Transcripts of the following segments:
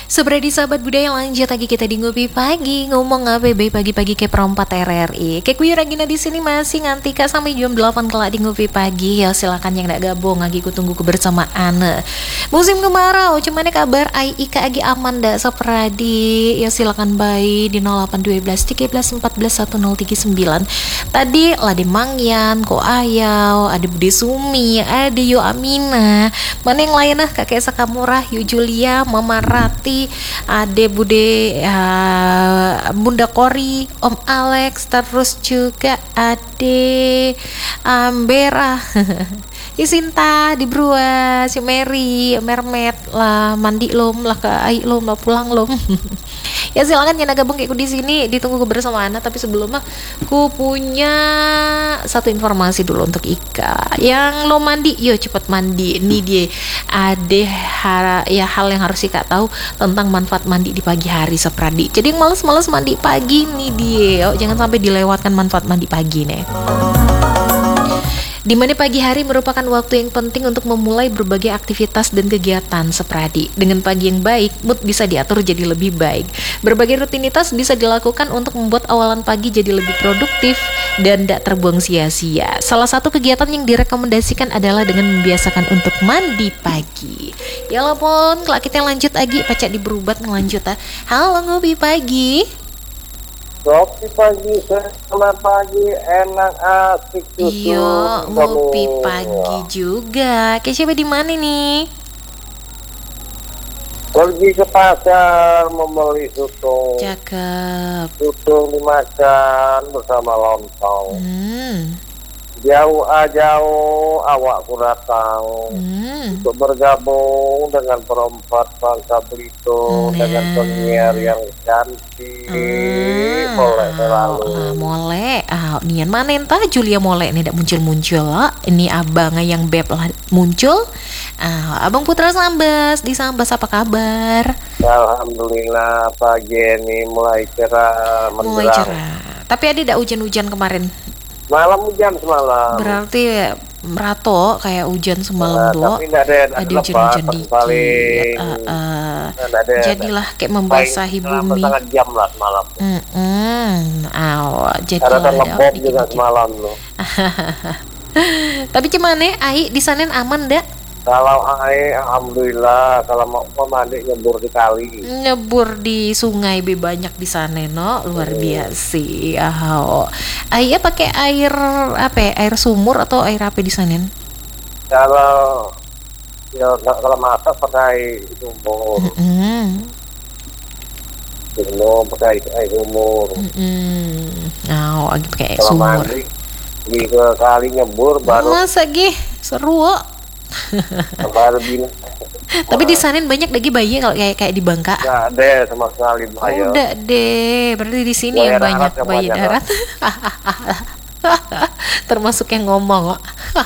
Sebradi sahabat budaya, lanjut lagi kita di Ngopi Pagi. Ngomong apa be pagi-pagi ke perempat RRI. Kayak kuy Ragina di sini masih nganti kak sampai jam 8 kelak di Ngopi Pagi. Ya silakan yang nak gabung lagi ku tunggu kebersamaan. Musim kemarau, cuman kabar ai ika agi aman dak Sebradi. Ya silakan bayi di 0812 13 14 1039. Tadi lade Mangyan, Ko Ayau, ada Bude Sumi, ada Yo Amina. Mana yang lain kakek Sakamurah, Yu Julia, Mama Rati, Ade Bude, Bunda Kori, Om Alex, terus juga Ade Ambera, Isinta, di Brua, si Mary, Mermet lah, mandi lom lah ke ai lom lah pulang lom. Ya silakan yang gabung kayak di sini, ditunggu kebersamaan. Tapi sebelumnya ku punya satu informasi dulu untuk Ika. Yang lo mandi, yo cepet mandi. Ini dia ada hal yang harus Ika tahu tentang manfaat mandi di pagi hari Sepradi. Jadi yang males-males mandi pagi nih dia, yo, jangan sampai dilewatkan manfaat mandi pagi nih. Di mana pagi hari merupakan waktu yang penting untuk memulai berbagai aktivitas dan kegiatan Sepradi. Dengan pagi yang baik, mood bisa diatur jadi lebih baik. Berbagai rutinitas bisa dilakukan untuk membuat awalan pagi jadi lebih produktif dan tidak terbuang sia-sia. Salah satu kegiatan yang direkomendasikan adalah dengan membiasakan untuk mandi pagi. Ya lapon, kalau kita lanjut lagi, pacak diberubat ngelanjut. Halo Ngopi Pagi. Ngopi pagi, selamat pagi, enak asik susu. Iya, ngopi pagi juga. Kayak siapa di mana nih? Pergi ke pasar membeli susu. Cakep. Susu dimakan bersama lontong. Jauh awakku datang untuk bergabung dengan perempat Bangka Belitung dengan penyiar yang cantik. Boleh selalu. Mole. Nian mana entah Julia Mole ini tidak muncul-muncul. Ini abang yang beb lah muncul. Abang Putra Sambas di Sambas, apa kabar? Alhamdulillah pagi ini mulai cerah menderang. Mulai cerah. Tapi ada tidak hujan-hujan kemarin? Malam hujan semalam. Berarti merato kayak hujan semalam doang. Tapi ada hujan-hujan dikit. Jadilah kayak membasahi bumi. Sangat jam lah semalam. Jadilah ada lembab juga semalam loh. Tapi gimana? Ai di sana aman dak? Kalau alhamdulillah, kalau mau mandi nyebur di kali. Nyebur di sungai be banyak di sana no, luar biasa. Ayah pakai air apa ya? Air sumur atau air apa di sana? Kalau masak pakai sumur. Pakai air sumur. Lagi pakai air kalau sumur. Mandi di ke kali nyebur baru. Masa gih seru. Baru bilang. Tapi di sana banyak lagi bayi kalau kayak di Bangka. Nggak ada sama sekali bayi. Udah deh, berarti di sini yang banyak bayi darat. Termasuk yang ngomong.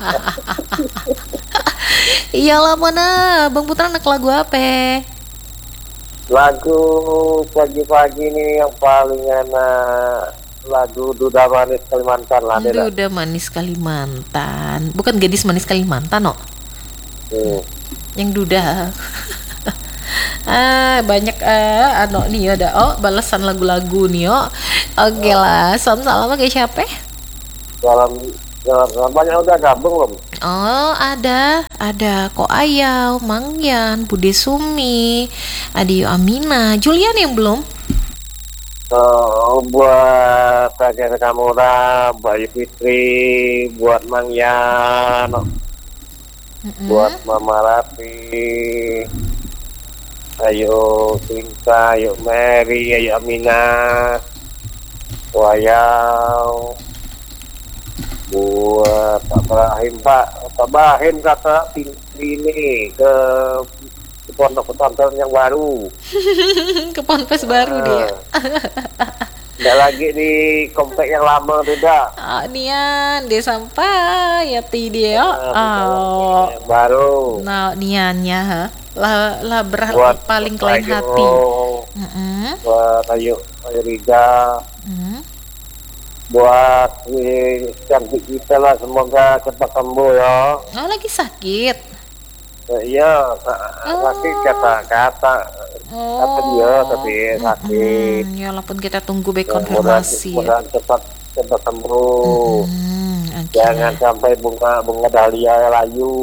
Iyalah mana, Bang Putra anak lagu apa? Lagu pagi-pagi nih yang paling enak. Lagu Duda Manis Kalimantan lah. Duda Manis Kalimantan. Bukan Gadis Manis Kalimantan, no? Yang Duda. Banyak nih ada balasan lagu-lagu nih Oke lah, salam kayak siapa? Salam banyak udah gabung belum? Ada Ko Ayau, Mangyan, Bude Sumi, Adio Amina, Julian yang belum. Buat kakek Sakamura, Bayu Fitri, buat Mangyan, buat Mama Rati, ayo Sinta, ayo Mary, ayo Amina, Wayau, buat Pak Bahim kata ini ke pondok pesantren yang baru. Ke ponpes baru dia. Tidak lagi di komplek yang lama tidak. Nian dia sampai ya dia. Yang baru. Nah niannya lah paling klein hati. Buat ayo Riza. Buat cantik kita lah, semoga cepat sembuh ya. Lagi sakit. Iya, sakit kata Tapi dia tapi sakit. Ya lah pun kita tunggu baik Ya, konfirmasi ya. mudah cepat cepat sembuh. Oke Jangan lah. sampai bunga dahlia layu.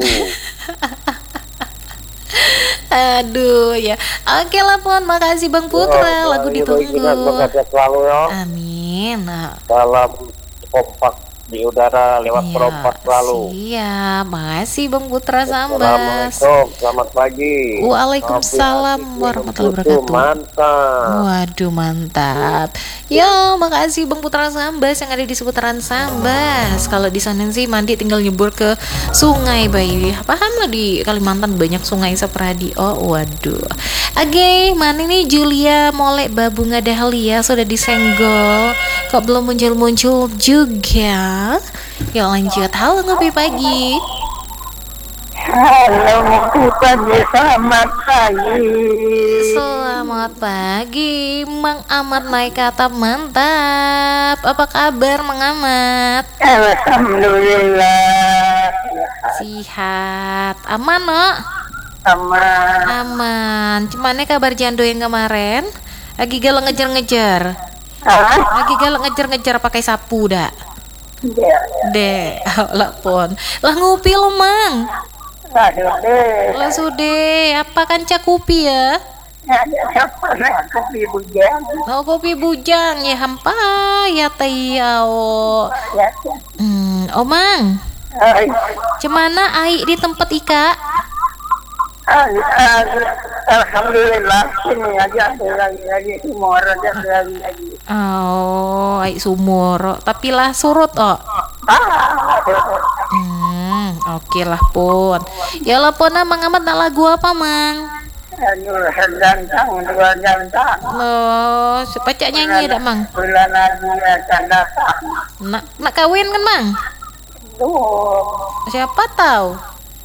Aduh ya. Oke lah pun, makasih Bang Putra, lagu ditunggu. Semoga selalu ya. Amin. Nah, Dalam kompak di udara lewat iya, perompak selalu. siap. Makasih Bang Putra Sambas. Assalamualaikum, selamat pagi. Waalaikumsalam warahmatullahi wabarakatuh. Mantap. Waduh mantap. Ya makasih Bang Putra Sambas yang ada di seputaran Sambas. Kalau di sana sih mandi tinggal nyebur ke sungai bayi. Paham lah di Kalimantan banyak sungai seperadi. Oh waduh. Oke, mana nih Julia Molek Babunga Dahlia sudah disenggol. Kok belum muncul-muncul juga? Yuk lanjut. Halo ngopi pagi. Halo, pagi, selamat pagi. Selamat pagi, Mang Amat naik ke atap mantap. Apa kabar Mang Amat? Alhamdulillah. Sihat, aman no? Aman. Aman. Cuman kabar jando yang kemarin? Lagi galak ngejar-ngejar. Ah, Lagi galak ngejar-ngejar pakai sapu dak. ya. Deh, lah pon. Lah ngupi lo Mang. Aduh deh. Lah sudah, apa kan cakupi ya? Ada siapa nak kopi bujang? Oh kopi bujang ya hampa ya tayao. Ya, Oh Mang, ay, cemana ai di tempat Ika? ay, alhamdulillah ini aja ada lagi semua ada lagi. Oh, ai sumur. Tapi lah surut oh. Aduh. Oke lah pun. Ya lah pun Mang Amat nak lagu apa Mang? Aduh, gantang, dua gantang. Loh, sepacak nyanyi dak Mang? Bulan lagi akan datang. Nak kawin kan Mang? Tuh, Siapa tahu?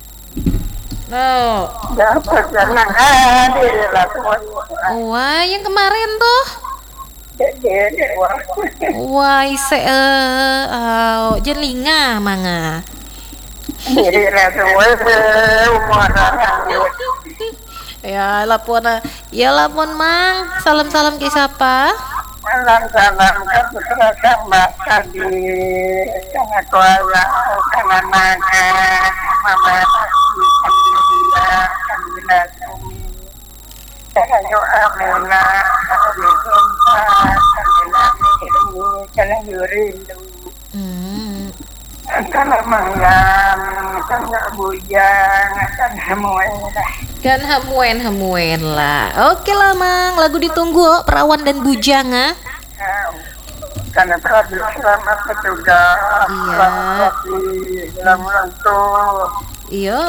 Loh, dapat jangan hadir lah semuanya. wah yang kemarin tuh. Jadi, wah. Wah, jelinga manga. Jadi lah semua Ya lapon, Mang. Salam-salam ke siapa? salam ke putra sama tadi sangat kuala karena naga mama alhamdulillah alhamdulillah saya amena alhamdulillah ini karena yurindu karena mangam karena bujang karena muelah Kan hamuen lah. Oke lah Mang, lagu ditunggu oh, perawan dan bujang ah. karena tadi selamat juga Iya. selamat tuh Iya.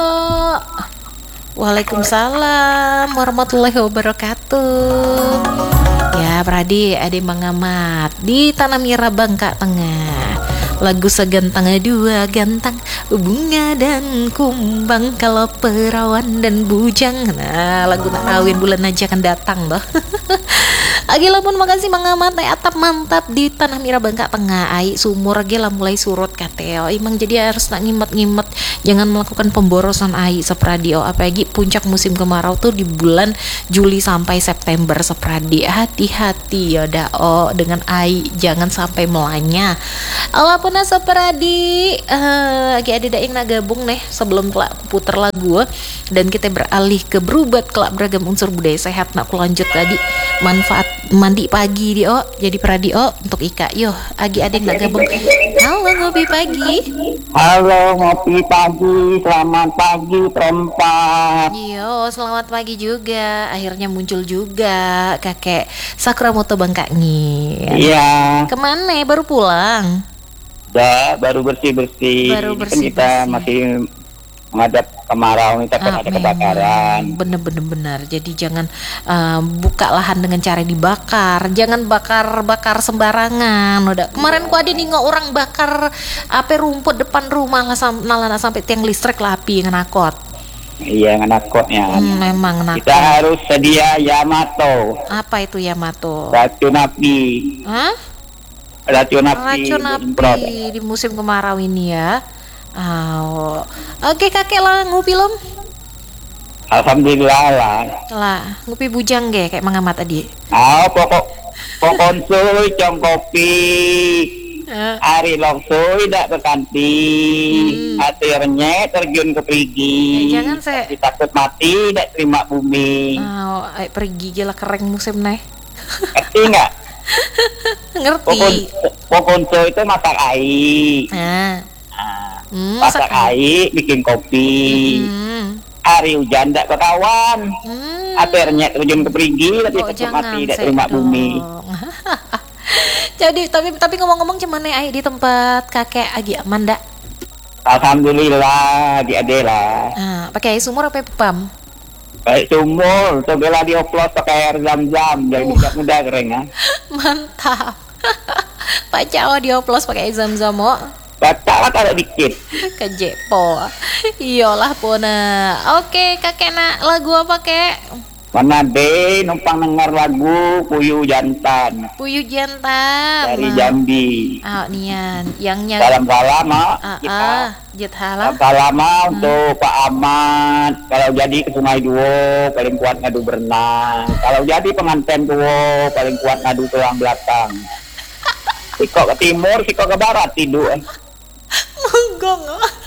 Waalaikumsalam warahmatullahi wabarakatuh. Ya, Pradi, ade Mang Amat di Tanah Mira Bangka Tengah. Lagu segantang dua gantang bunga dan kumbang kalau perawan dan bujang. Nah, lagu nak kawin bulan aja akan datang doh. Agila pun makasih Mang Amat naik atap mantap di Tanah Mira Bangka Tengah. Ai sumur agila mulai surut kateo. Emang jadi harus nak ngimet-ngimet, jangan melakukan pemborosan ai sepradio. Apalagi puncak musim kemarau tuh di bulan Juli sampai September sepradi. Hati-hati ya dao dengan ai, jangan sampai melanya. Walaupun sepradi lagi ada daing nak gabung nih sebelum kelak puter lagu dan kita beralih ke berubat kelak beragam unsur budaya sehat. Nak lanjut tadi manfaat mandi pagi di jadi pradio untuk Ika. Yo, agi ada yang nak gabung. Halo ngopi pagi. halo ngopi pagi selamat pagi perempat Yo, selamat pagi juga. Akhirnya muncul juga kakek Sakramoto Bangkangin. iya Kemana? Baru pulang. baru bersih-bersih Baru Ini kan kita bersih-bersih. masih menghadap kemarau kita kan ada kebakaran Bener-bener. Jadi jangan buka lahan dengan cara dibakar. Jangan bakar sembarangan. Udah kemarin ku ada nih orang bakar apa rumput depan rumah lah nalana sampai tiang listrik lah api ngenakot. iya nganakotnya Memang kita nakot. harus sedia Yamato Apa itu Yamato? racun api Hah? racun api Racun disemprot. api di musim kemarau ini ya. Oh. Oke kakek lah ngupi lom. Alhamdulillah lah. Lah, ngopi bujang ge kayak mengamat tadi. Pokok soy com kopi. Eh, Ari loksoy dak ke kantin. Akhirnya terjun ke perigi. jangan saya Takut mati dak terima bumi. ayo pergi gila keren musim nih. Ngerti nggak? Ngerti. Pokok soy itu masak air. Nah, Masak air, bikin kopi. Hmm. Hari hujan dak ke kawan. Akhirnya terjun ke perigi tapi Oh, takut jangan mati dak saya terima bumi. dong. Jadi tapi ngomong-ngomong cuman nih di tempat kakek Agi aman dak? Alhamdulillah di Adela. Pakai air sumur apa pam? Baik sumur, cobalah dioplos pakai air zam-zam jadi tidak mudah kering ya. Mantap. Pak Jawa dioplos pakai air zam-zam mo. Baca lah kalau dikit. Kejepo. Iyalah puna. Oke, kakek nak lagu apa kek? Mana deh numpang dengar lagu Puyuh Jantan Puyuh Jantan. dari Jambi. Nian, yang nyanyi. Salam-salam kita. Jet halah. Salam untuk Pak Ahmad. Kalau jadi ke Sungai Duo paling kuat ngadu berenang. Kalau jadi pengantin Duo paling kuat ngadu tulang belakang. Sikok ke timur, sikok ke barat tidur. Monggong.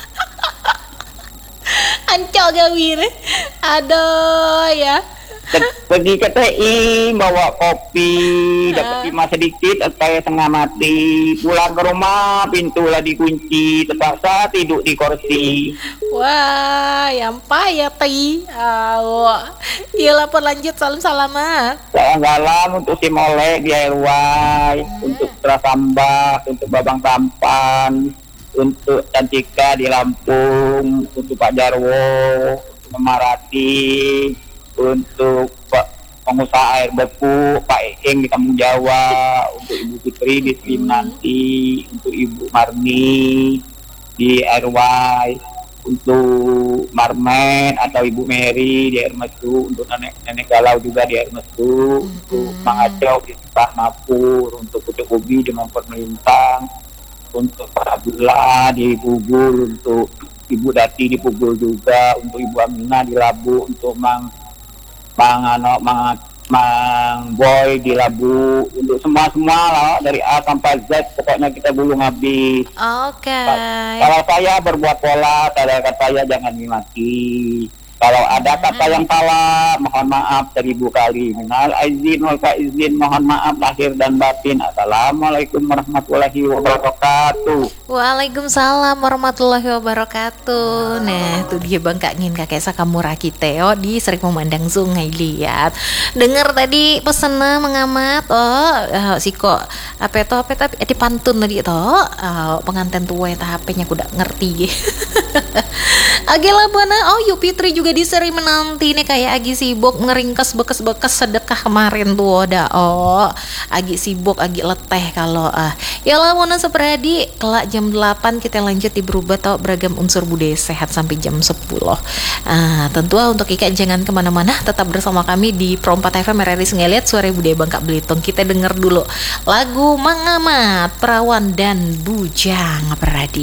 Ancol gawir. Aduh ya. Pergi ke TI bawa kopi, dapat timah sedikit supaya setengah mati. Pulang ke rumah pintulah dikunci, terpaksa tidur di kursi. Wah, yang payah ti. Iyalah pun lanjut salam-salaman. Salam-salam untuk si Molek di RY, untuk Trasambah, untuk Babang Tampan, untuk Cantika di Lampung, untuk Pak Jarwo, untuk Memarati, untuk Pak pengusaha air beku, Pak Eng di Kampung Jawa, untuk Ibu Fitri di Slimanti, untuk Ibu Marni di RY, untuk Marmen atau Ibu Mary di air mesu, untuk nenek galau juga di air mesu, untuk Mang Acok di Sepah Mapur, untuk Pucuk Ubi di Mampur Melintang, untuk Pak Abdullah di Pugul, untuk Ibu Dati di Pugul juga, untuk Ibu Aminah di Labu, untuk Mang Boy di Labu, untuk semua lah dari A sampai Z, pokoknya kita belum habis. Oke. Kalau saya berbuat pola, kata saya jangan dimaki. Kalau ada kata yang salah, mohon maaf 1000 kali. Minal aizin wal faizin, mohon maaf lahir dan batin. Assalamualaikum warahmatullahi wabarakatuh. Waalaikumsalam warahmatullahi wabarakatuh. Nah, tuh dia Bang Kak Ngin kakek Sakamura kita di Serik Memandang Sungai lihat. Dengar tadi pesennya mengamat. Siko apa di pantun tadi toh. Pengantin tua eta HP-nya kuda ngerti. Agila bana Yu Fitri juga diseri menanti nih kayak Agi sibuk ngeringkes bekas-bekas sedekah kemarin tuh Agi sibuk Agi leteh kalau ya lah mana seperadi kelak jam 8 kita lanjut di berubah tau beragam unsur budaya sehat sampai jam 10. Tentu untuk Ika jangan kemana-mana, tetap bersama kami di Pro 4 FM RRI Ngeliat Suara Budaya Bangka Belitung. Kita denger dulu lagu Mangamat Perawan dan Bujang Peradi.